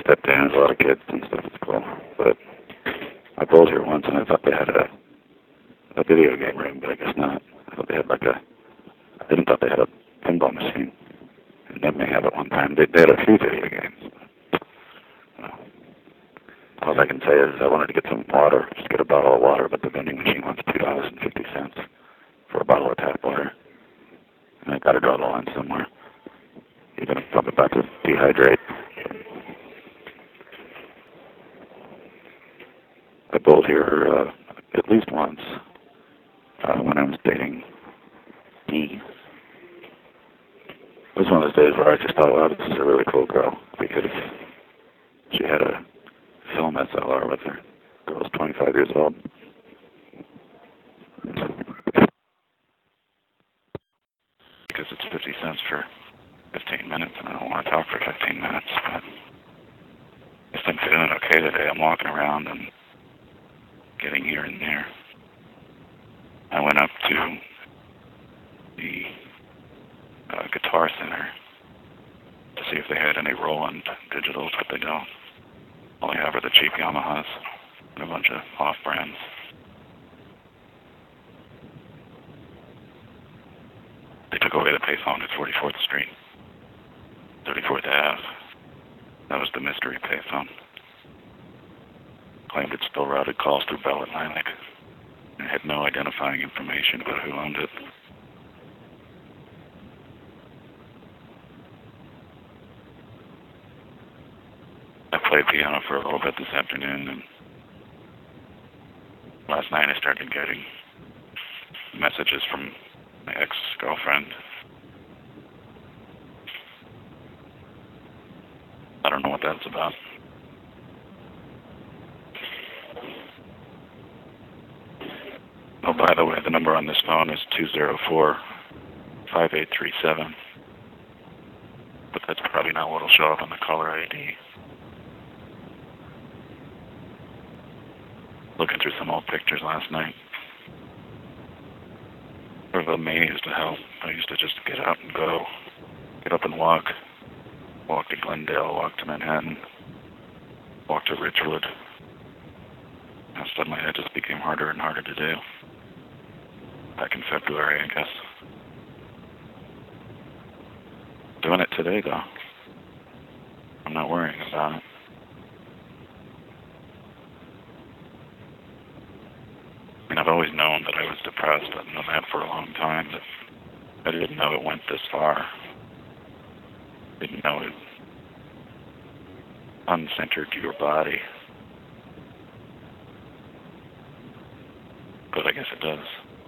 stepped in. There's a lot of kids and stuff. It's cool. But I bowled here once, and I thought they had a video game room, but I guess not. I thought they had I didn't thought they had a pinball machine. And then they had it one time. They had a few video games. All I can say is I wanted to get some water, just get a bottle of water, but the vending machine wants $2.50 for a bottle of tap water. And I got to draw the line somewhere, even if I'm about to dehydrate. I bowled here at least once when I was dating Dee. It was one of those days where I just thought, wow, this is a really cool girl, because she had a film SLR with her. The girl's 25 years old. Because it's 50 cents for 15 minutes, and I don't want to talk for 15 minutes, but I think I'm feeling okay today. I'm walking around and getting here and there. I went up to the Guitar Center to see if they had any Roland digitals, but they don't. All they have are the cheap Yamahas and a bunch of off-brands. They took away the payphone at 44th Street, 34th Ave. That was the mystery payphone. Claimed it still routed calls through Bell Atlantic. It had no identifying information about who owned it. I played piano for a little bit this afternoon, and last night I started getting messages from my ex-girlfriend. I don't know what that's about. Oh, by the way, the number on this phone is 204-5837. But that's probably not what will show up on the caller ID. Looking through some old pictures last night. Sort of amazed at how I used to just get out and go. Get up and walk. Walk to Glendale, walk to Manhattan. Walk to Ridgewood. And suddenly it just became harder and harder to do. Back in February, I guess. Doing it today, though. I'm not worrying about it. I mean, I've always known that I was depressed. I've known that for a long time, but I didn't know it went this far. Didn't know it uncentered your body. But I guess it does.